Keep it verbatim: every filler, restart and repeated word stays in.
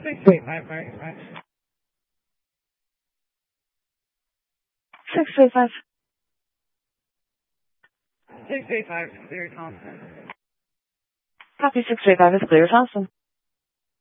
Six three five, right, right. Six three five. Six three five, clear Thompson. Copy six three five is clear, Thompson.